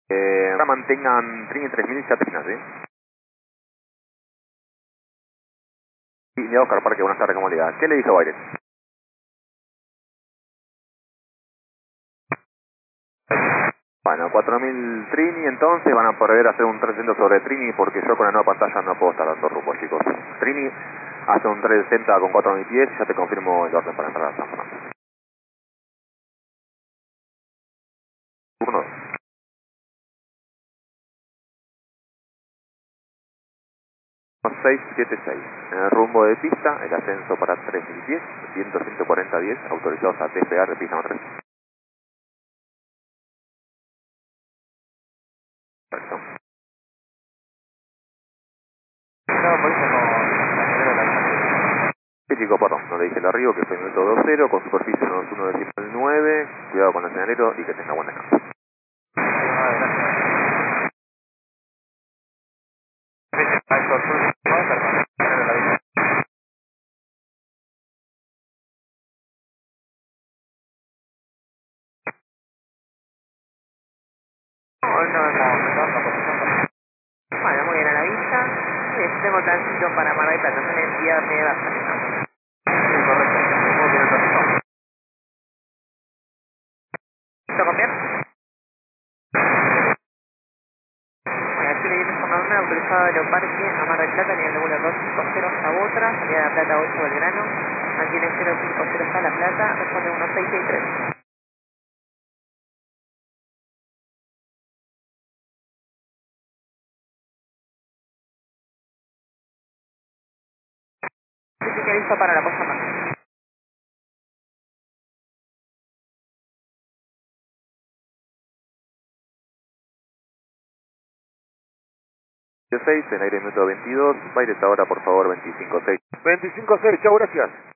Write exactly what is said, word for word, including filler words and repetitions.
Eh, ahora mantengan Trini tres mil y Chatrina, ¿sí? Y de Oscar Parque, buenas tardes, ¿cómo le va? ¿Qué le dijo Byron? Bueno, cuatro mil Trini, entonces van a poder hacer un trescientos sobre Trini porque yo con la nueva pantalla no puedo estar dando rumbo, chicos. Trini hace un trescientos sesenta con cuatro mil pies, ya te confirmo el orden para entrar a San Fernando. Turno seis siete seis. En el rumbo de pista, el ascenso para tres mil pies, cien, ciento cuarenta, diez, autorizados a T F A de pista tres. Perfecto. No, por eso no. Sí, chico, perdón, no le dije el arribo, que fue minuto dos cero, con superficie uno uno nueve nueve, cuidado con el señalero y que tenga buena descanso. Hoy no hemos estado posición. Bueno, muy bien a la vista. Y tengo tránsito para Mar del Plata, en el día de Barcelona. Sí, correcto. ¿Cómo tiene el tránsito? ¿Listo a copiar? Bueno, estoy leyendo información autorizado de Aeroparque a Mar del Plata, nivel de vuelo doscientos cincuenta hasta Botra, salida de La Plata ocho Belgrano, mantiene cero cincuenta hasta La Plata, responde uno seis seis tres. Sí, que listo para la puesta en marcha. seis, en aire minuto veintidós, Baires ahora por favor veinticinco seis. veinticinco seis, chao, gracias.